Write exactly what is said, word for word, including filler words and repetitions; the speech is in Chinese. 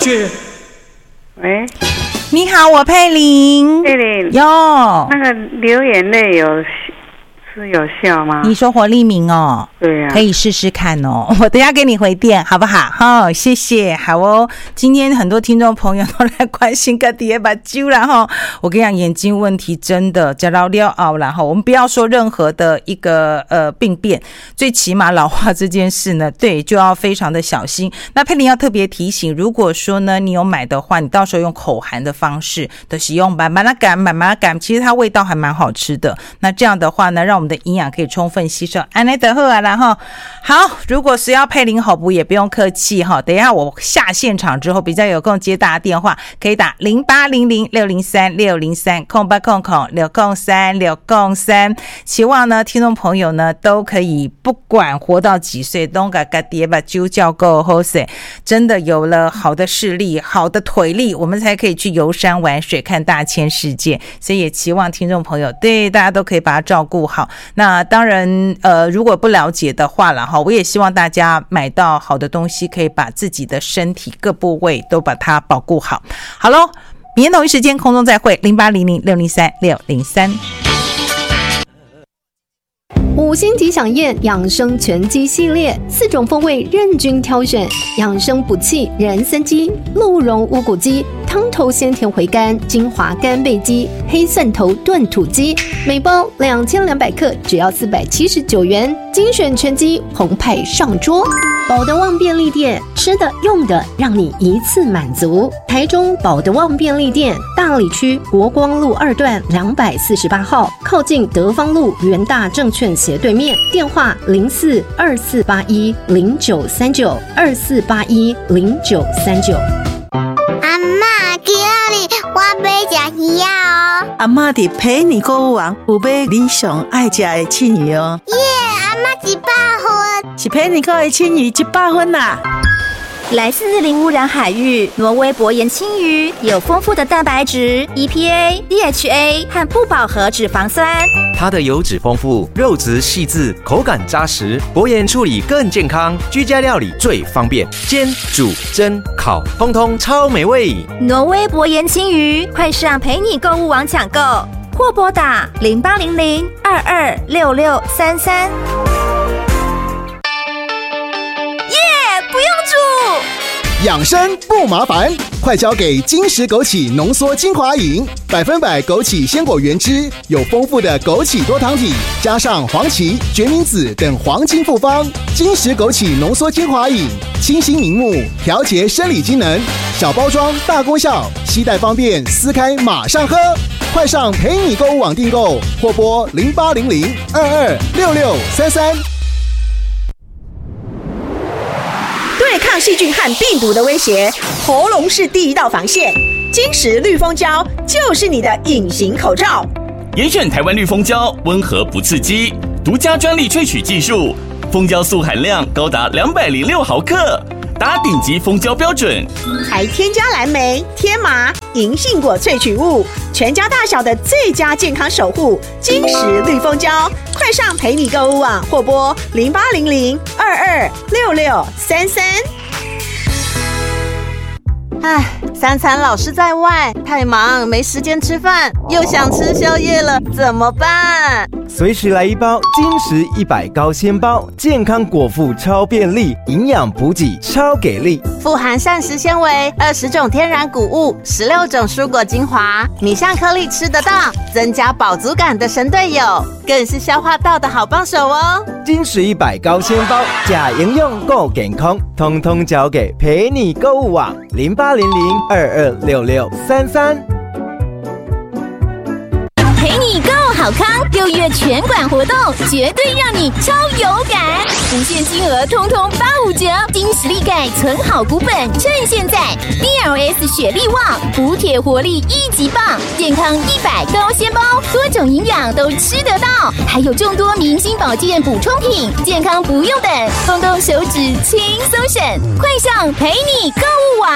接。 喂， 你好，我佩玲。 佩玲， 哟， 那个流眼泪有是有效吗？ 你说活力明哦， 对呀、啊， 可以试试看哦。我等一下给你回电，好不好？好，谢谢。好哦，今天很多听众朋友都来关心个底把揪了哈。我跟你讲，眼睛问题真的加到了熬了哈。我们不要说任何的一个呃病变，最起码老化这件事呢，对，就要非常的小心。那佩玲要特别提醒，如果说呢你有买的话，你到时候用口含的方式的使用，慢慢的赶，慢慢的赶，其实它味道还蛮好吃的。那这样的话呢，让我们的营养可以充分吸收。安内德赫啊，然后好，如果是要佩玲好补，也不用客气哈。等一下我下现场之后，比较有空接大家电话，可以打零八零零六零三六零三空八空空六空三六空三。希望呢，听众朋友呢都可以不管活到几岁，都给自己把酒叫够好势，真的有了好的视力、好的腿力，我们才可以去游山玩水、看大千世界。所以也期望听众朋友对大家都可以把它照顾好。那当然，呃，如果不了解的话啦哈，我也希望大家买到好的东西，可以把自己的身体各部位都把它保护好。好咯，明天同一时间空中再会，零八零零六零三六零三。 五星级饗宴养生全鸡系列，四种风味任君挑选，养生补气人参鸡、鹿茸乌骨鸡、汤头鲜甜回甘精华干贝鸡、黑蒜头炖土鸡，每包两千两百克，只要四百七十九元，精选全鸡澎湃上桌。保德旺便利店，吃的用的让你一次满足。台中保德旺便利店，大里区国光路二段两百四十八号，靠近德芳路元大证券斜对面，电话零四二四八一零九三九二四八一零九三九。 阿嬷，今日我要吃鱼哦。 阿嬷伫陪你购物网有买你上爱吃的青鱼哦。 耶，阿嬷一百分， 是陪你购的青鱼一百分啦。 来自零污染海域，挪威薄盐青鱼有丰富的蛋白质、E P A、D H A 和不饱和脂肪酸。 它的油脂丰富，肉质细致，口感扎实，薄盐处理更健康，居家料理最方便，煎、煮、蒸、烤，通通超美味。 挪威薄盐青鱼，快上陪你购物网抢购，或拨打零八零零二二六六三三。不用煮， 养生不麻烦，快交给金石枸杞浓缩精华饮，百分百枸杞鲜果原汁，有丰富的枸杞多糖体，加上黄芪、决明子等黄金复方。金石枸杞浓缩精华饮，清新明目，调节生理机能，小包装大功效，携带方便，撕开马上喝。快上陪你购物网订购，或拨零八零零二二六六三三。 对抗细菌和病毒的威胁，喉咙是第一道防线。金石绿蜂胶就是你的隐形口罩。 严选台湾绿蜂胶，温和不刺激，独家专利萃取技术，蜂胶素含量高达两百零六毫克，达顶级蜂胶标准， 还添加蓝莓、天麻、银杏果萃取物，全家大小的最佳健康守护。金石绿蜂胶，快上陪你购物网或拨零八零零二二六六三三。 唉，三餐老是在外，太忙没时间吃饭，又想吃宵夜了，怎么办？ 随时来一包金石一百高纤包，健康果腹超便利，营养补给超给力， 富含膳食纤维、二十种天然谷物、十六种蔬果精华，米香颗粒吃得到，增加饱足感的神队友，更是消化道的好帮手哦。 金石一百高纤包，假营养够健康，通通交给陪你购物网零八零零二二六六三三。 陪你购好康，六月全馆活动绝对让你超有感，无限金额通通八五折，金石力钙存好股本，趁现在 D L S 雪力旺，补铁活力一级棒，健康一百高纤包，多种营养都吃得到，还有众多明星保健补充品，健康不用等，动动手指轻松省，快上陪你购物网。